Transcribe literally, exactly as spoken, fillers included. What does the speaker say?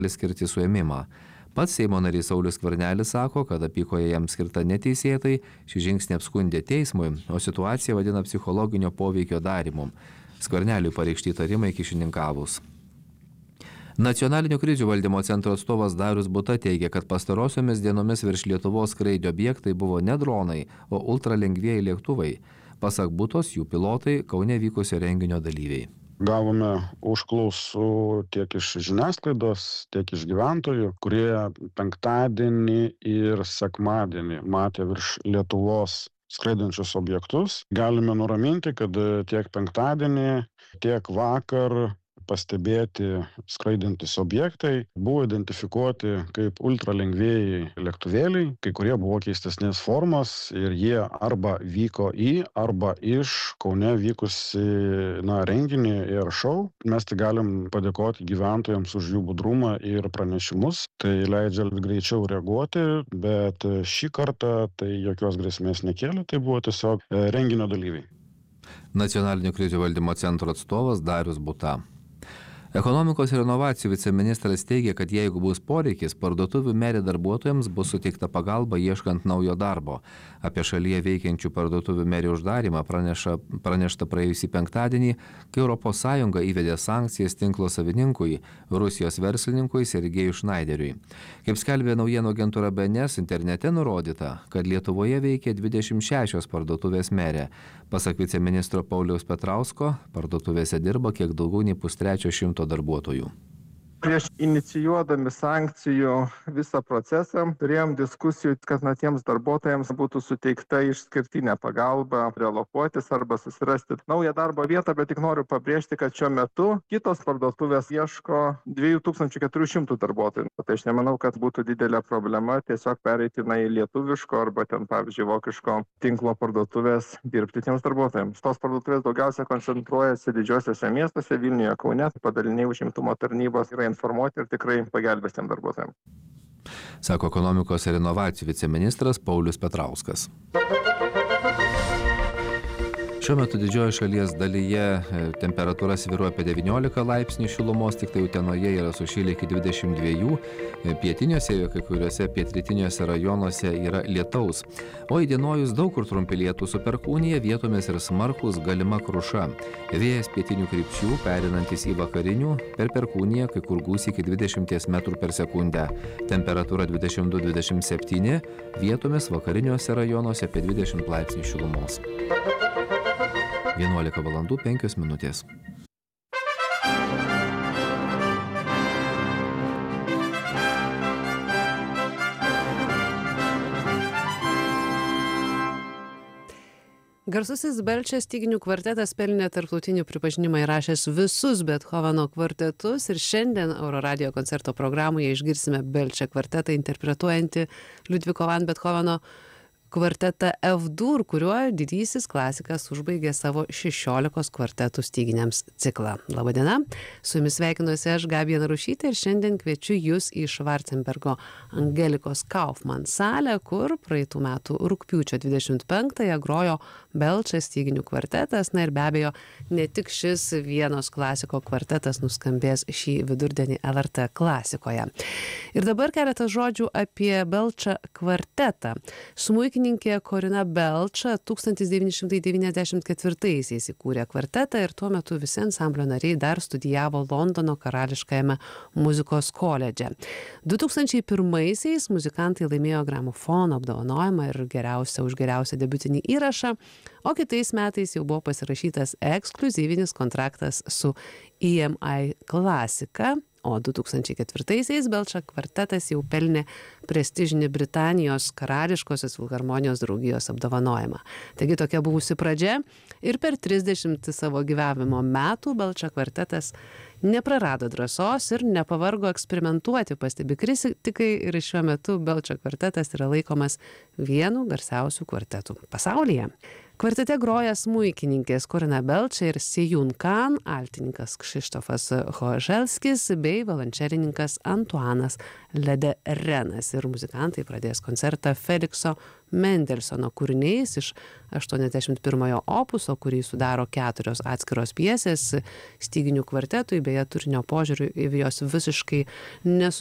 skirti suėmimą. Pats Seimo narys Saulius Skvernelis sako, kad apykoje jam skirta neteisėtai, šį žingsnį apskundė teismui, o situaciją vadina psichologinio poveikio darymu. Skverneliui pareikšti įtarimai kyšininkavus. Nacionalinio krizių valdymo centro atstovas Darius Buta teigia, kad pastarosiomis dienomis virš Lietuvos skraidio objektai buvo ne dronai, o ultralengvieji lėktuvai. Pasak Butos, jų pilotai Kaune vykusio renginio dalyviai. Gavome užklausų tiek iš žiniasklaidos, tiek iš gyventojų, kurie penktadienį ir sekmadienį matė virš Lietuvos skraidančius objektus. Galime nuraminti, kad tiek penktadienį, tiek vakar pastebėti skraidantys objektai buvo identifikuoti kaip ultralengvieji lėktuvėliai, kai kurie buvo keistesnės formos ir jie arba vyko į, arba iš Kaune vykusi na, renginį ir šou. Mes tai galim padėkoti gyventojams už jų budrumą ir pranešimus. Tai leidžia greičiau reaguoti, bet šį kartą tai jokios grėsmės nekėlė, tai buvo tiesiog renginio dalyviai. Nacionalinio krizių valdymo centro atstovas Darius Buta. Ekonomikos ir inovacijų viceministras teigia, kad jeigu bus poreikis, parduotuvių merė darbuotojams bus suteikta pagalba ieškant naujo darbo. Apie šalyje veikiančių parduotuvių merį uždarimą praneša, pranešta praėjusį penktadienį, kai Europos Sąjunga įvedė sankcijas tinklo savininkui, Rusijos verslininkui Sergejui Šnaideriui. Kaip skelbė naujienų agentūra B N S, internete nurodyta, kad Lietuvoje veikia dvidešimt šešios parduotuvės merė. Pasak viceministro Pauliaus Petrausko, parduotuvėse dirba kiek daugiau nei pustrečio šimto darbuotojų. Prieš inicijuodami sankcijų visą procesą turėjom diskusijų, kad na, tiems darbuotojams būtų suteikta išskirtinė pagalba relokuotis arba susirasti naują darbo vietą, bet tik noriu pabrėžti, kad šiuo metu kitos parduotuvės ieško dviejų tūkstančių keturių šimtų darbuotojų. Tai aš nemanau, kad būtų didelė problema tiesiog pereiti na, į lietuviško arba ten, pavyzdžiui, vokiško tinklo parduotuvės dirbti tiems darbuotojams. Tos parduotuvės daugiausia koncentruojasi didžiosiuose miestuose, Vilniuje, Kaune, padaliniai užimtumo tarnybos yra informuoti ir tikrai pagelbės tiem darbuotojams. Sako ekonomikos ir inovacijų viceministras Paulius Petrauskas. Šiuo metu didžioji šalies dalyje temperatūra svyruoja apie devyniolika laipsnių šilumos, tik tai Utenoje yra sušilę iki dvidešimt dviejų, pietiniuose ir kai kuriuose pietrytiniuose rajonuose yra lietaus. O įdienojus daug kur trumpi lietūs su perkūnija, vietomis ir smarkus galima kruša. Vėjas pietinių krypčių, perinantis į vakarinių, per perkūniją kai kur gūsiai iki dvidešimt metrų per sekundę. Temperatūra dvidešimt du dvidešimt septyni, vietomis vakariniuose rajonuose apie dvidešimt laipsnių šilumos. vienuolika valandų penkios minutės. Garsusis Belčio styginių kvartetas pelnė tarptautinį pripažinimą įrašęs visus Bethoveno kvartetus ir šiandien Euroradijo koncerto programoje išgirsime Belčio kvartetą interpretuojantį Liudviko van Bethoveno kvartetą F-dur, kuriuo didysis klasikas užbaigė savo šešiolikos kvartetų styginiams ciklą. Labadiena, su jumis sveikinuosi aš, Gabija Narušytė, ir šiandien kviečiu jus į Švarcenbergo Angelikos Kaufman salę, kur praeitų metų rugpjūčio dvidešimt penktąją grojo Belčio styginių kvartetas. Na ir be abejo, ne tik šis vienos klasiko kvartetas nuskambės šį vidurdienį L R T klasikoje. Ir dabar keletas žodžių apie Belčio kvartetą. Smuikininkė Korina Belča tūkstantis devyni šimtai devyniasdešimt ketvirtaisiais įkūrė kvartetą ir tuo metu visi ansamblio nariai dar studijavo Londono karališkajame muzikos koledže. du tūkstančiai pirmaisiais muzikantai laimėjo gramofono apdovanojimą ir geriausią už geriausią debiutinį įrašą, o kitais metais jau buvo pasirašytas ekskliuzyvinis kontraktas su E M I klasika. O du tūkstančiai ketvirtaisiais Belčio kvartetas jau pelnė prestižinį Britanijos karališkosios filharmonijos draugijos apdovanojimą. Taigi tokia buvusi pradžia ir per trisdešimt savo gyvavimo metų Belčio kvartetas neprarado drąsos ir nepavargo eksperimentuoti, pastebi kritikai, ir šiuo metu Belčio kvartetas yra laikomas vienu garsiausių kvartetų pasaulyje. Kvartete groja smuikininkės Korina Belča ir Sejun Kan, altininkas Kšištofas Hoželskis bei violončelininkas Antuanas Lederenas. Ir muzikantai pradės koncertą Felikso Mendelsono kūriniais iš aštuoniasdešimt pirmojo opuso, kurį sudaro keturios atskiros pjesės styginių kvartetui, beje turinio požiūriu jos visiškai nesu